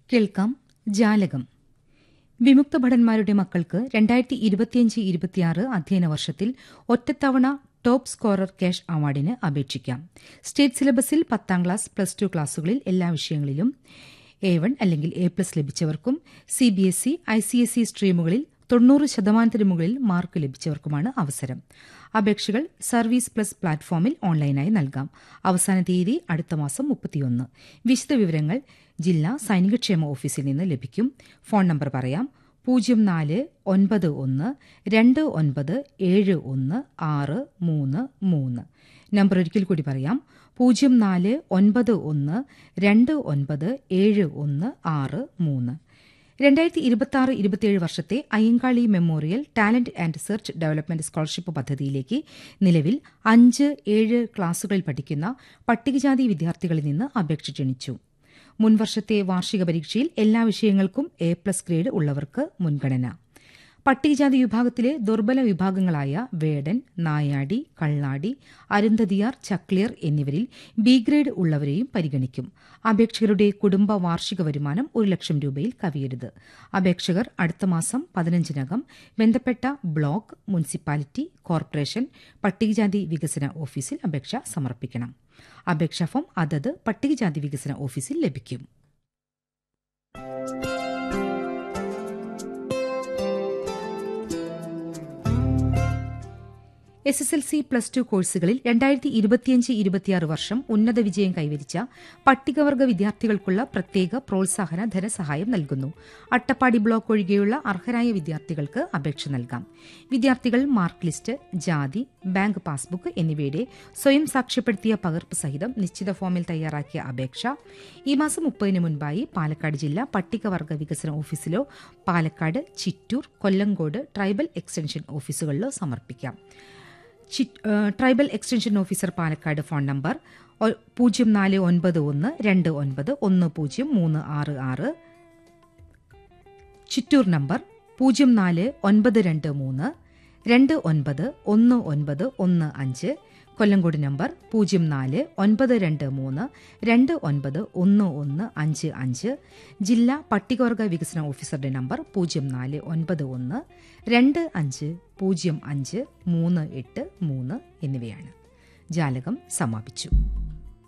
കേൾക്കാം ജാലകം. വിമുക്ത ഭടന്മാരുടെ മക്കൾക്ക് 2025-26 അധ്യയന വർഷത്തിൽ ഒറ്റത്തവണ ടോപ്പ് സ്കോറർ ക്യാഷ് അവാർഡിന് അപേക്ഷിക്കാം. സ്റ്റേറ്റ് സിലബസിൽ 10ാം ക്ലാസ്, +2 ക്ലാസുകളിൽ എല്ലാ വിഷയങ്ങളിലും A1 അല്ലെങ്കിൽ A+ ലഭിച്ചവർക്കും CBSE, ICSE സ്ട്രീമുകളിൽ 90% മുകളിൽ മാർക്ക് ലഭിച്ചവർക്കുമാണ് അവസരം. അപേക്ഷകൾ സർവീസ് പ്ലസ് പ്ലാറ്റ്ഫോമിൽ ഓൺലൈനായി നൽകാം. അവസാന തീയതി അടുത്ത മാസം 31. വിശദവിവരങ്ങൾ ജില്ലാ സൈനികക്ഷേമ ഓഫീസിൽ നിന്ന് ലഭിക്കും. ഫോൺ നമ്പർ പറയാം: 0491297163. നമ്പർ ഒരിക്കൽ കൂടി പറയാം: 0491297163. 2026-27 വർഷത്തെ Ayyankali memorial talent and search development scholarship പദ്ധതിയിലേക്ക് നിലവിൽ 5-7 ക്ലാസുകളിൽ പഠിക്കുന്ന പട്ടികജാതി വിദ്യാർത്ഥികളിൽ നിന്ന് അപേക്ഷ ക്ഷണിച്ചു. മുൻവർഷത്തെ വാർഷിക പരീക്ഷയിൽ എല്ലാ വിഷയങ്ങൾക്കും A+ ഗ്രേഡ് ഉള്ളവർക്ക് മുൻഗണന. പട്ടികജാതി വിഭാഗത്തിലെ ദുർബല വിഭാഗങ്ങളായ വേടൻ, നായാടി, കള്ളാടി, അരുന്ധതിയാർ, ചക്ലിയർ എന്നിവരിൽ B ഗ്രേഡ് ഉള്ളവരെയും പരിഗണിക്കും. അപേക്ഷകരുടെ കുടുംബ വാർഷിക വരുമാനം 1,00,000 രൂപയിൽ കവിയരുത്. അപേക്ഷകർ അടുത്ത മാസം 15-നകം ബന്ധപ്പെട്ട ബ്ലോക്ക്, മുനിസിപ്പാലിറ്റി, കോർപ്പറേഷൻ, പട്ടികജാതി വികസന ഓഫീസിൽ അപേക്ഷ സമർപ്പിക്കണം. അപേക്ഷാ ഫോം അതത് പട്ടികജാതി വികസന ഓഫീസിൽ ലഭിക്കും. SSLC, +2 കോഴ്സുകളിൽ 2025-26 വർഷം ഉന്നത വിജയം കൈവരിച്ച പട്ടികവർഗ വിദ്യാർത്ഥികൾക്കുള്ള പ്രത്യേക പ്രോത്സാഹന ധനസഹായം നൽകുന്നു. അട്ടപ്പാടി ബ്ലോക്ക് ഒഴികെയുള്ള അർഹരായ വിദ്യാർത്ഥികൾക്ക് അപേക്ഷ നൽകാം. വിദ്യാർത്ഥികൾ മാർക്ക് ലിസ്റ്റ്, ജാതി, ബാങ്ക് പാസ്ബുക്ക് എന്നിവയുടെ സ്വയം സാക്ഷ്യപ്പെടുത്തിയ പകർപ്പ് സഹിതം നിശ്ചിത ഫോമിൽ തയ്യാറാക്കിയ അപേക്ഷ ഈ മാസം 30-ന് മുൻപായി പാലക്കാട് ജില്ലാ പട്ടികവർഗ വികസന ഓഫീസിലോ പാലക്കാട്, ചിറ്റൂർ, കൊല്ലങ്കോട് ട്രൈബൽ എക്സ്റ്റൻഷൻ ഓഫീസുകളിലോ സമർപ്പിക്കാം. Tribal extension officer Palakkad phone number 0492910366, Chittur number 049232991915, Kollengode number 049232991155, ജില്ലാ പട്ടികവർഗ വികസന ഓഫീസറുടെ നമ്പർ 049125053833 എന്നിവയാണ്. ജാലകം സമാപിച്ചു.